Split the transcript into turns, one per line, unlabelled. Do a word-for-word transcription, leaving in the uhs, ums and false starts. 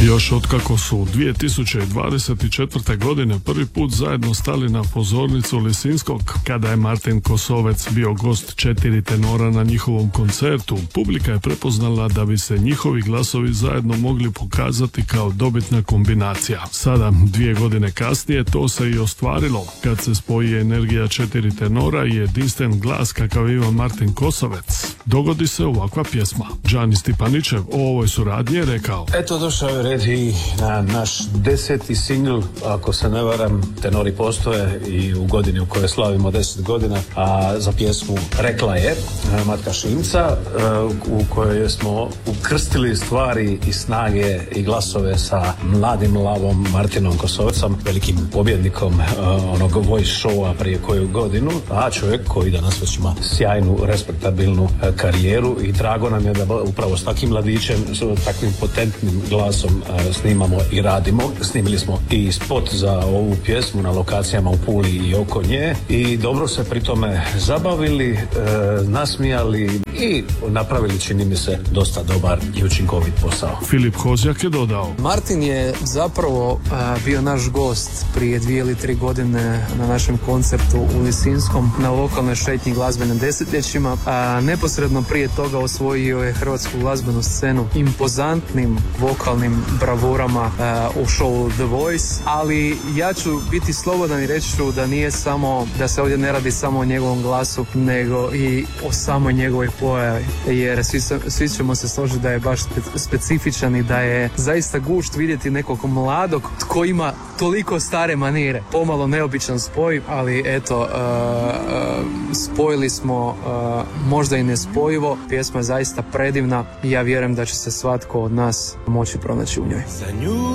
Još otkako su dvije tisuće dvadeset četvrte. godine prvi put zajedno stali na pozornicu Lisinskog, kada je Martin Kosovec bio gost četiri tenora na njihovom koncertu, publika je prepoznala da bi se njihovi glasovi zajedno mogli pokazati kao dobitna kombinacija. Sada, dvije godine kasnije, to se i ostvarilo. Kad se spoji energija četiri tenora i jedinstven glas kakav ima Martin Kosovec, dogodi se ovakva pjesma. Đani Stipanićev o ovoj suradnji je rekao:
Eto, došao je red i na naš deseti singl, ako se ne varam, tenori postoje i u godini u kojoj slavimo deset godina, a za pjesmu Rekla je Matka Šimca, u kojoj smo ukrstili stvari i snage i glasove sa mladim lavom Martinom Kosovcom, velikim pobjednikom onog voice showa prije koju godinu, a čovjek koji danas već ima sjajnu, respektabilnu karijeru i drago nam je da upravo s takvim mladićem, s takvim potentnim glasom snimamo i radimo. Snimili smo i spot za ovu pjesmu na lokacijama u Puli i oko nje i dobro se pri tome zabavili, e, nasmijali i napravili, čini mi se, dosta dobar i učinkovit posao.
Filip Kozjak je dodao:
Martin je zapravo a, bio naš gost prije dvije ili tri godine na našem koncertu u Lisinskom na lokalnoj šetnji glazbenim desetljećima. A, neposredno prije toga osvojio je hrvatsku glazbenu scenu impozantnim vokalnim bravurama a, u showu The Voice, ali ja ću biti slobodan i reći ću da nije samo, da se ovdje ne radi samo o njegovom glasu, nego i o samoj njegovoj pojavi, jer svi, svi ćemo se složiti da je baš spe, specifičan i da je zaista gušt vidjeti nekog mladog tko ima toliko stare manire. Pomalo neobičan spoj, ali eto, uh, uh, spojili smo uh, možda i nespojivo. Pjesma je zaista predivna i ja vjerujem da će se svatko od nas moći pronaći u njoj.